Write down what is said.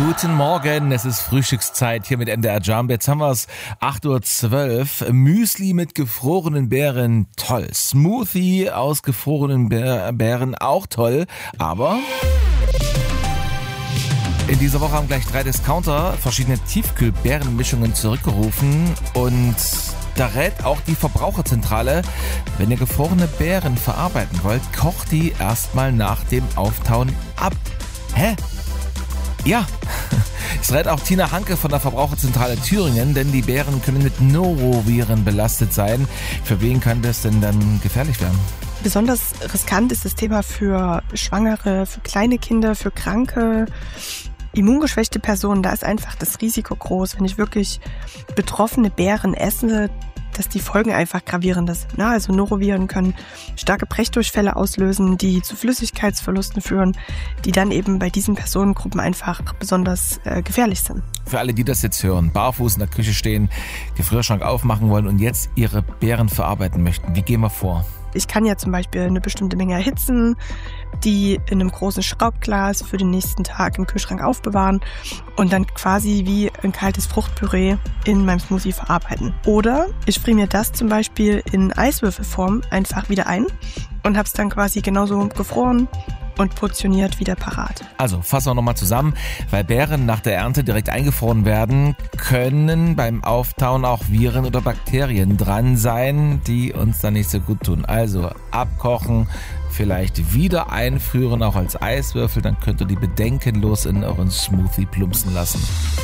Guten Morgen, es ist Frühstückszeit hier mit MDR Jump. Jetzt haben wir es 8:12 Uhr. Müsli mit gefrorenen Beeren, toll. Smoothie aus gefrorenen Beeren, auch toll. Aber in dieser Woche haben gleich 3 Discounter verschiedene Tiefkühlbeerenmischungen zurückgerufen. Und da rät auch die Verbraucherzentrale, wenn ihr gefrorene Beeren verarbeiten wollt, kocht die erstmal nach dem Auftauen ab. Hä? Ja, es rät auch Tina Hanke von der Verbraucherzentrale Thüringen, denn die Beeren können mit Noroviren belastet sein. Für wen kann das denn dann gefährlich werden? Besonders riskant ist das Thema für Schwangere, für kleine Kinder, für kranke, immungeschwächte Personen. Da ist einfach das Risiko groß, wenn ich wirklich betroffene Beeren esse, dass die Folgen einfach gravierend sind. Also Noroviren können starke Brechdurchfälle auslösen, die zu Flüssigkeitsverlusten führen, die dann eben bei diesen Personengruppen einfach besonders gefährlich sind. Für alle, die das jetzt hören, barfuß in der Küche stehen, Gefrierschrank aufmachen wollen und jetzt ihre Beeren verarbeiten möchten, wie gehen wir vor? Ich kann ja zum Beispiel eine bestimmte Menge erhitzen, die in einem großen Schraubglas für den nächsten Tag im Kühlschrank aufbewahren und dann quasi wie ein kaltes Fruchtpüree in meinem Smoothie verarbeiten. Oder ich friere mir das zum Beispiel in Eiswürfelform einfach wieder ein und habe es dann quasi genauso gefroren und portioniert wieder parat. Also fassen wir nochmal zusammen. Weil Beeren nach der Ernte direkt eingefroren werden, können beim Auftauen auch Viren oder Bakterien dran sein, die uns dann nicht so gut tun. Also abkochen, vielleicht wieder einfrieren, auch als Eiswürfel, dann könnt ihr die bedenkenlos in euren Smoothie plumpsen lassen.